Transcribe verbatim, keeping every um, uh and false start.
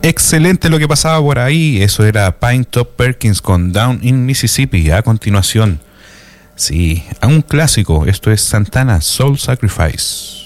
Excelente lo que pasaba por ahí. Eso era Pinetop Perkins con Down in Mississippi. A continuación, sí, a un clásico. Esto es Santana, Soul Sacrifice.